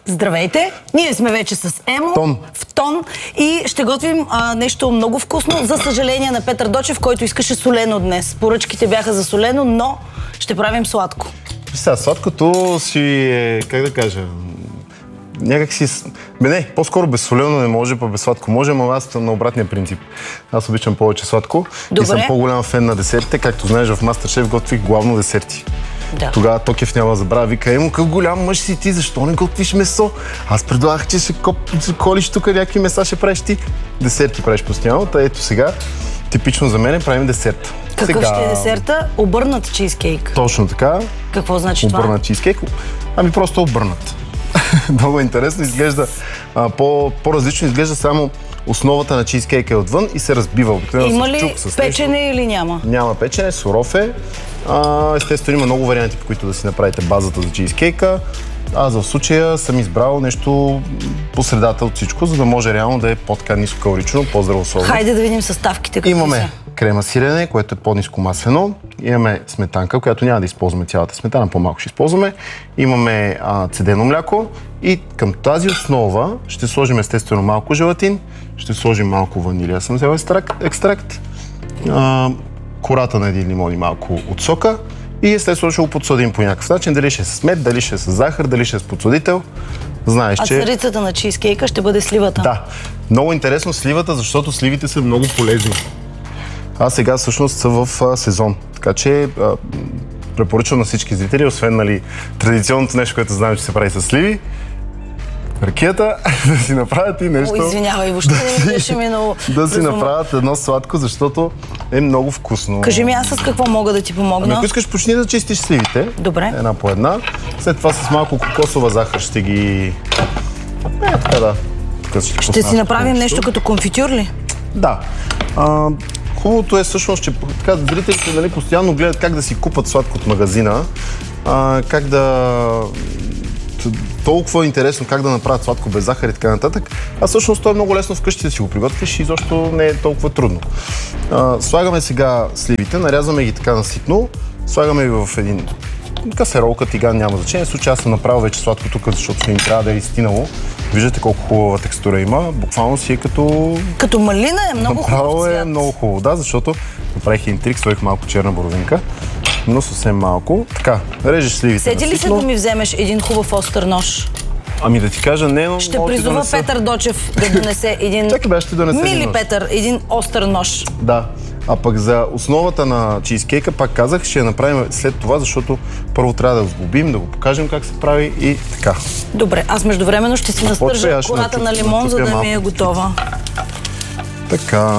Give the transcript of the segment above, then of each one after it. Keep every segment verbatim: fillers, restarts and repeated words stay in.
Здравейте! Ние сме вече с Емо Тон. в Тон и ще готвим а, нещо много вкусно. За съжаление на Петър Дочев, който искаше солено днес. Поръчките бяха за солено, но ще правим сладко. Сега, сладкото си е, как да кажа, някак си... Бе не, по-скоро безсолено не може, па без сладко може, но аз съм на обратния принцип. Аз обичам повече сладко. Добре. И съм по-голям фен на десертите. Както знаеш, в Мастершеф готвих главно десерти. Да. Тогава Токев няма да забравя, вика: Емо, какъв голям мъж си ти, защо не готвиш месо? Аз предлагах, че ще коп, колиш тук някакви меса, ще правиш ти. Десерти правиш постоянно, та ето сега, типично за мен, правим десерт. Какъв сега... ще е десерта? Обърнат чизкейк. Точно така. Какво значи това? Обърнат чизкейк. Ами просто обърнат. Много интересно изглежда, а, по, по-различно изглежда само основата на чизкейка е отвън и се разбива. Има ли печене или няма? Няма печене, суров е. А, естествено има много варианти, по които да си направите базата за чизкейка. Аз в случая съм избрал нещо по средата от всичко, за да може реално да е по-така нискокалорично, по-здравословно. Хайде да видим съставките. Имаме са. крема сирене, което е по-ниско маслено. Имаме сметанка, която няма да използваме цялата сметана, по-малко ще използваме. Имаме а, цедено мляко и към тази основа ще сложим естествено малко желатин, ще сложим малко ванилия, съм взел екстракт, екстракт а, кората на един лимон и малко от сока и естествено ще го подсладим по някакъв начин, дали ще е с мед, дали ще е с захар, дали ще е с подсладител. Знаеш, а че... царицата на чизкейка ще бъде сливата. Да. Много интересно сливата, защото сливите са много полезни. А сега всъщност са в а, сезон. Така че а, препоръчвам на всички зрители, освен нали, традиционното нещо, което знаем, че се прави с сливи, ракията, да си направят и нещо... О, извинявай, въобще не ми беше минало. Да си направят едно сладко, защото е много вкусно. Кажи ми аз с какво мога да ти помогна? Ами, ако искаш, почни да чистиш сливите. Добре. Една по една. След това с малко кокосова захар ще ги... Е, така да. Ще, ще си направим нещо като конфитюр ли? Да. А, хубавото е всъщност, че така, зрителите нали, постоянно гледат как да си купат сладко от магазина, а, как да... Толкова интересно как да направят сладко без захар и така нататък. А всъщност то е много лесно вкъщи да си го приготвиш и изобщо не е толкова трудно. А, слагаме сега сливите, нарязваме ги така наситно, слагаме ги в един касеролка, тиган, няма значение. В случая аз съм направил вече сладко тук, защото не им трябва да е изстинало. Виждате колко хубава текстура има. Буквално си е като... Като малина е много хубаво е много хубаво, да, защото направих един трик, сложих малко черна боровинка, но съвсем малко. Така, режеш сливите. Сети ли се да ми вземеш един хубав остър нож? Ами да ти кажа, не, но... Ще призова донеса... Петър Дочев да донесе един... Чакай, бе, ще донесе Мили един нож. Петър, един остър нож. Да. А пък за основата на чизкейка, пак казах, ще я направим след това, защото първо трябва да го сглобим, да го покажем как се прави и така. Добре, аз междувременно ще си настържа кората на лимон, за да малко. ми е готова. Така...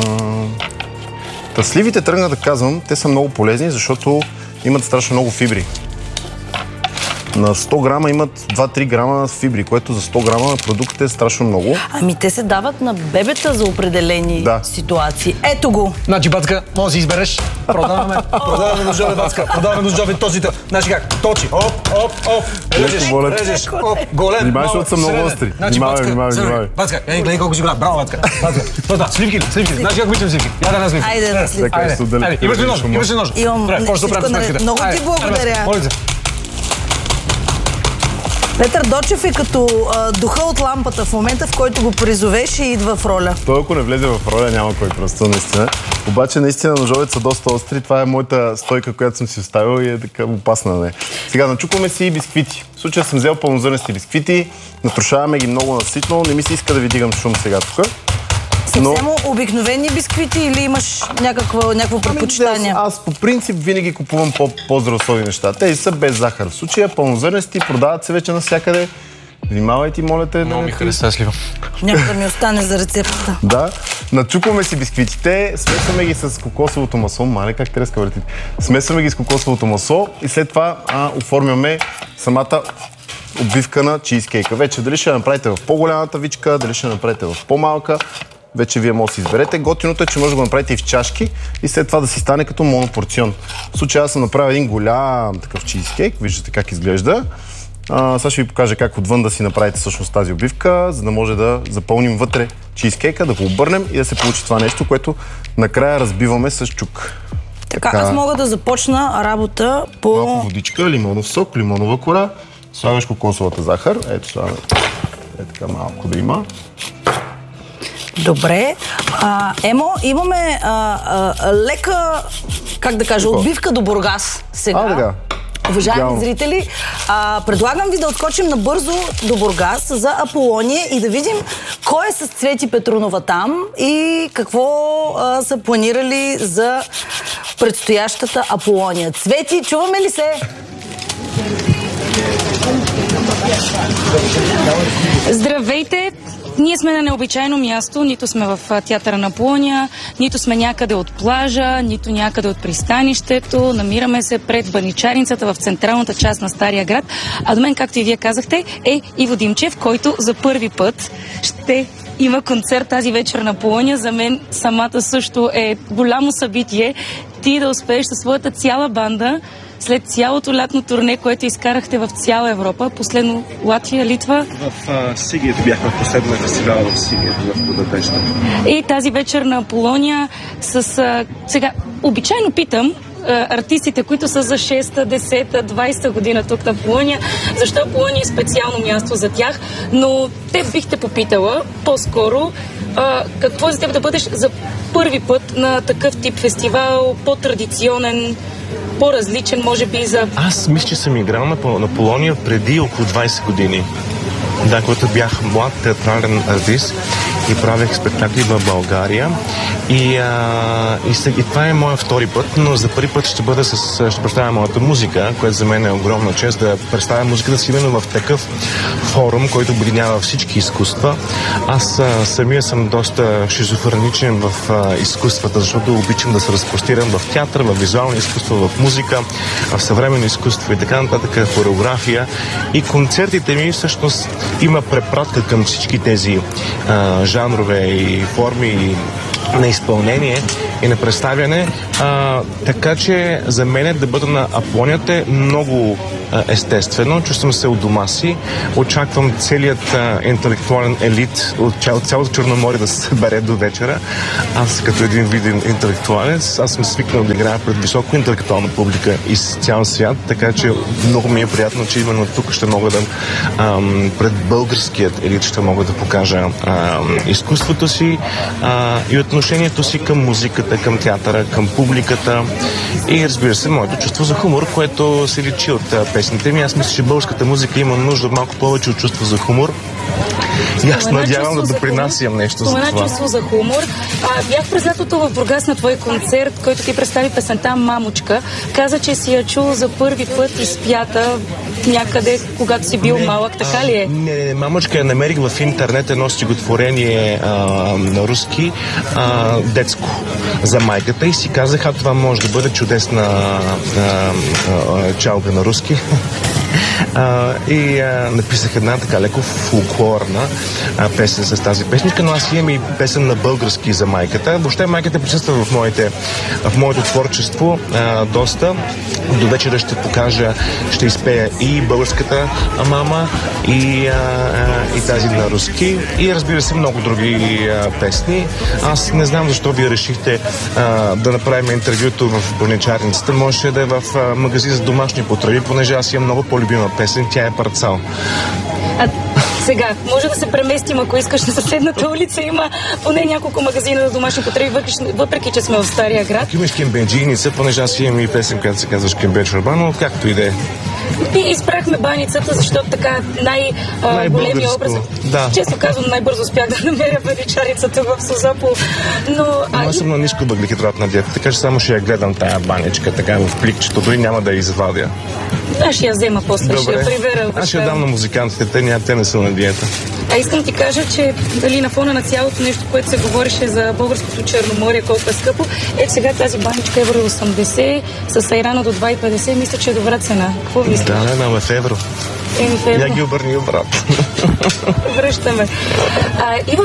Та сливите тръгна да казвам, те са много полезни, защото имат страшно много фибри. На сто грама имат два-три грама фибри, което за сто грама продукт е страшно много. Ами те се дават на бебета за определени да. ситуации. Ето го! Значи, Бацка, може да си избереш. Продаваме, продаваме ножове, Бацка, продаваме ножове този. Значи как? Точи, оп, оп, оп, режеш, режеш, оп, голем, внимай, защото са много остри. Значи, внимай, внимай, внимай. Бацка, ей, гледай колко си голям. Браво, Бацка. Бацка, сливки ли, сливки ли. Знаеш как обичам сливки? Я да на сливки. Айде на сливки. Айде, имаш ли нож? Имаш ли нож? Имам всичко наред. Много ти благодаря. Петър Дочев е като а, духа от лампата в момента, в който го призовеш и идва в роля. Той ако не влезе в роля, няма кой просто, наистина. Обаче, наистина, ножовете са доста остри. Това е моята стойка, която съм си оставил и е така опасна. Не. Сега, начукваме си бисквити. В случая съм взел пълнозърнести бисквити, натрушаваме ги много наситно. Не ми се иска да ви дигам шум сега тук. Съвсем но... обикновени бисквити или имаш някакво, някакво предпочитание? Ами, аз по принцип винаги купувам по-здравословни неща. Те са без захар. В случая пълнозърнести продават се вече навсякъде. Внимавайте, моля те. Много ми хареса слива. Няма да ми остане за рецептата. Да. Начукваме си бисквитите, смесваме ги с кокосовото масло. Мале, как треска въртите. Смесваме ги с кокосовото масло и след това а, оформяме самата обвивка на чизкейка. Вече дали ще направите в по-голямата вичка, дали ще направите в по-малка. Вече вие може да си изберете. Готиното е, че може да го направите и в чашки и след това да си стане като монопорцион. В случая аз съм направил един голям такъв чизкейк. Виждате как изглежда. А, сега ще ви покажа как отвън да си направите всъщност тази обвивка, за да може да запълним вътре чизкейка, да го обърнем и да се получи това нещо, което накрая разбиваме с чук. Така, така аз мога да започна работа по... Малко водичка, лимонов сок, лимонова кора Слагаш кокосовата захар. Ето слагаме. Е така малко да има. Добре. А, Емо, имаме а, а, лека, как да кажа, отбивка до Бургас сега. А, така. Уважаеми Идеално. зрители, а, предлагам ви да отскочим набързо до Бургас за Аполония и да видим кой е с Цвети Петрунова там и какво а, са планирали за предстоящата Аполония. Цвети, чуваме ли се? Здравейте! Ние сме на необичайно място, нито сме в театъра на Аполония, нито сме някъде от плажа, нито някъде от пристанището. Намираме се пред баничарницата в централната част на Стария град. А до мен, както и вие казахте, е Иво Димчев, който за първи път ще има концерт тази вечер на Аполония. За мен самата също е голямо събитие. Ти да успееш със своята цяла банда след цялото лятно турне, което изкарахте в цяла Европа, последно Латвия, Литва. В uh, Сигието бяхме последния фестивал в Сигието, в Будапеща. И тази вечер на Аполония с... Uh, сега, обичайно питам uh, артистите, които са за шеста, десета, двайсета година тук на Аполония, защо Аполония е специално място за тях, но те бихте попитала по-скоро uh, какво е за теб да бъдеш за първи път на такъв тип фестивал, по-традиционен, по-различен, може би, за... Аз мисля, че съм играл на, на Полония преди около двайсет години. Да, когато бях млад театрален артист и правех спектакли в България. И, а, и, сега, и това е моя втори път, но за първи път ще бъда с, ще представя моята музика, което за мен е огромна чест да представя музиката си именно в такъв форум, който обединява всички изкуства. Аз а, самия съм доста шизофреничен в а, изкуствата, защото обичам да се разпростирам в театър, в визуално изкуство, в музика, в съвременно изкуство и така нататък, хореография. И концертите ми всъщност има препратка към всички тези а, жанрове и форми на изпълнение и на представяне. А, така че за мен да бъда на Аполонията е много а, естествено. Чувствам се от дома си. Очаквам целият а, интелектуален елит от цял, цялото Черноморие да се събере до вечера. Аз като един виден интелектуалец, аз съм свикнал да играя пред високо интелектуална публика из цял свят, така че много ми е приятно, че именно тук ще мога да а, пред българският елит ще мога да покажа а, изкуството си а, и отношението си към музиката, към театъра, към публиката и разбира се, моето чувство за хумор, което се личи от а, песните ми. Аз мисля, че българската музика има нужда малко повече от чувство за хумор. И аз надявам да допринасям нещо за това. Чувство за хумор. А, бях през лятото в Бургас на твой концерт, който ти представи песента "Мамочка". Каза, че си я чул за първи път и спята някъде, когато си бил не, малък. Така ли е? Не, не, "Мамочка" я намерих в интернет, едно стихотворение а, на руски, а, детско, за майката и си казах, а това може да бъде чудесна а, а, чалга на руски. А, и а, написах една така леко фолклорна а, песен с тази песничка, но аз имам и песен на български за майката. Въобще майката присъства в, моите, в моето творчество а, доста. До вечера ще покажа, ще изпея и българската мама, и, а, а, и тази на руски, и разбира се много други а, песни. Аз не знам защо вие решихте а, да направим интервюто в баничарницата. Можеше да е в а, магазин за домашни потреби, понеже аз имам много по-любима песен, тя е "Парцал". А, сега, може да се преместим, ако искаш, на съседната улица има поне няколко магазина за домашни потреби, въпреки, въпреки че сме в Стария град. Ако имаш кембенджийница, понеже аз имам и песен, която се казваш "Кембедж Урбано", както и да е. И избрахме баницата, защото така най-големия образ. Да. Често казвам, най-бързо успях да намеря баничарицата в Созапол. Но, а, аз съм на ниско въглехидратна диета, така че само ще я гледам тая баничка, така в пликчето, дори няма да я извадя. Аз ще я взема после, Добре. ще я прибера. Аз ще я дам на музикантите, те, ня, те не са на диета. А искам ти кажа, че дали на фона на цялото нещо, което се говореше за българското Черноморие, колко е скъпо, ето сега тази баничка е евро осемдесет, с айрана до два и петдесет, мисля, че е добра цена. Какво мислиш? Да, не, да, в евро. Еми, в евро. Я ги обърни обратно. Връщаме. А, Иво,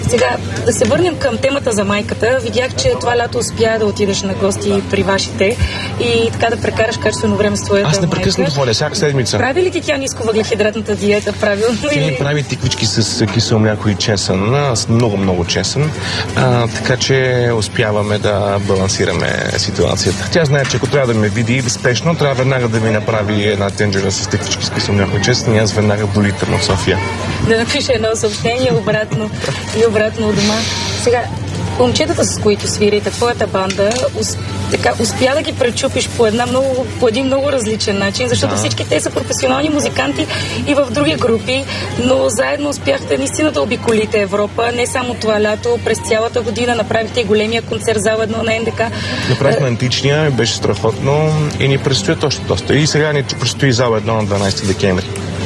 Сега, да се върнем към темата за майката. Видях, че това лято успя да отидеш на гости при вашите и така да прекараш качествено време с твоята майка. Аз непрекъснато ходя, всяка седмица. Прави ли ти тя нисковъглехидратната диета правилно? Тя ни прави тиквички с кисело мляко и чесън, с много-много чесън, а, така че успяваме да балансираме ситуацията. Тя знае, че ако трябва да ме види спешно, трябва веднага да ми направи една тенджера с тиквички с кисело мляко и чесън и аз веднага до литър в София. Да напише едно съобщение обратно и обратно от дома. Сега, момчетата, с които свирите, твоята банда, ус, така, успя да ги пречупиш по, една много, по един много различен начин, защото да. Всички те са професионални музиканти и в други групи, но заедно успяхте наистина да обиколите Европа. Не само това лято, през цялата година направихте и големия концерт зал едно на НДК. Направихме античния, беше страхотно и ни предстоят още доста. И сега ни предстои зал едно на дванайсети декември.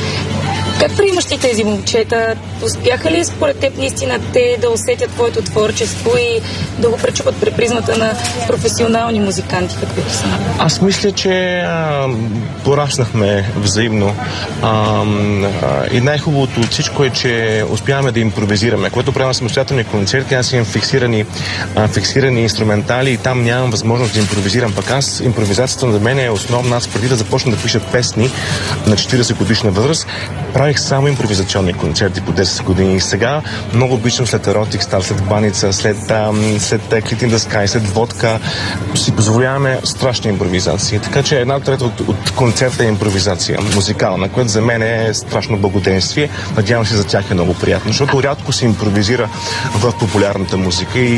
Как приемаш ти тези момчета? Успяха ли според теб наистина те да усетят твоето творчество и да го пречупат при призмата на професионални музиканти, каквито са? Аз мисля, че а, пораснахме взаимно а, а, и най-хубавото от всичко е, че успяваме да импровизираме. Когато правим самостоятелни концерти, аз имам фиксирани, а, фиксирани инструментали и там нямам възможност да импровизирам. Пък аз, импровизацията за мен е основна. Аз преди да започна да пиша песни на четирийсет годишна възраст, правих само импровизационни концерти по десет години. И сега много обичам след Erotic Star, след Баница, след, след Clit in the Sky, след Водка. Си позволяваме страшни импровизации. Така че една трета от, от концерта е импровизация, музикална, което за мен е страшно благоденствие. Надявам се за тях е много приятно, защото рядко се импровизира в популярната музика и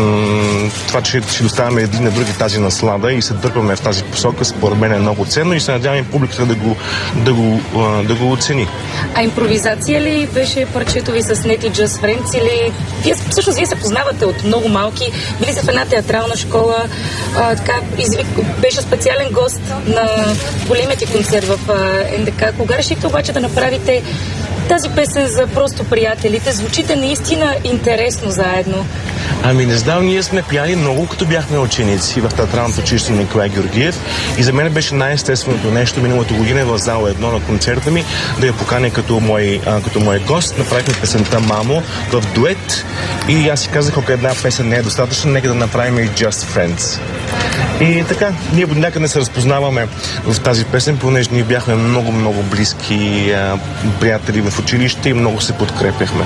м- това, че си доставяме един на други тази наслада и се дърпаме в тази посока, според мен е много ценно и се надявам публиката да го, да го, да го оцени. А импровизация ли беше парчето ви с Netty Just Friends или вие, всъщност вие се познавате от много малки, били са в една театрална школа, а, така, извик, беше специален гост на големия ти концерт в а, НДК. Кога решихте обаче да направите тази песен за просто приятелите? Звучите наистина интересно заедно. Ами не знам, ние сме пияли много, като бяхме ученици в театралното училище на Николай Георгиев и за мен беше най-естественото нещо миналата година в зала едно на концерта ми да я поканя като мой, а, като мой гост. Направихме песента "Мамо" в дует и аз си казах, ако една песен не е достатъчно, нека да направим и Just Friends. И така, ние някъде се разпознаваме в тази песен, понеже ние бяхме много-много близки а, приятели в училище и много се подкрепяхме.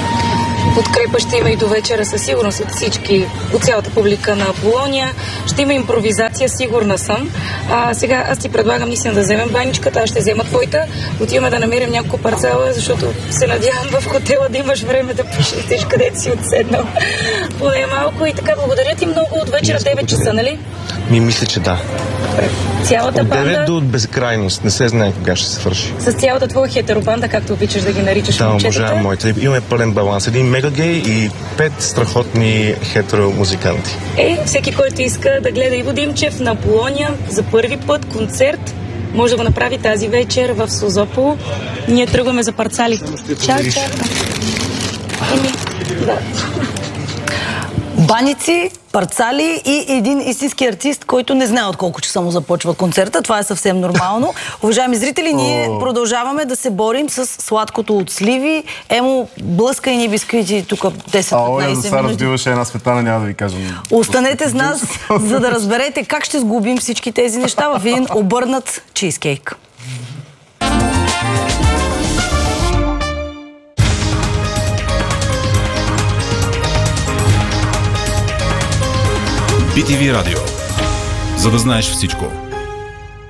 Подкрепа ще има и до вечера със сигурност от всички, от цялата публика на Аполония. Ще има импровизация, сигурна съм. А, сега аз ти предлагам наистина да вземем баничката, аз ще взема твоята. Отиваме да намерим няколко парцела, защото се надявам в хотела да имаш време да пишеш където си отседнал. Поне малко и така. Благодаря ти много от вечера девет часа, нали? Ми мисля, че да. Добре. Цялата от девет банда... до безкрайност. Не се знае кога ще се свърши. С цялата твоя хетеробанда, както обичаш да ги наричаш да, момчетата. обожавам моите. Имаме пълен баланс. Един мега гей и пет страхотни хетеро музиканти. Е, всеки, който иска да гледа Иво Димчев на Аполония за първи път концерт, може да го направи тази вечер в Созопол. Ние тръгваме за парцали. Чао, чао. Еми, да. Баници, парцали и един истински артист, който не знае от колко часа му започва концерта. Това е съвсем нормално. Уважаеми зрители, ние продължаваме да се борим с сладкото от сливи. Емо, блъска и ни бисквити тук десет-петнайсет минути. Сега разбиваше една Светлана, няма да ви кажем. Останете с нас, за да разберете как ще сглобим всички тези неща в един обърнат чизкейк. би ти ви Радио. За да знаеш всичко.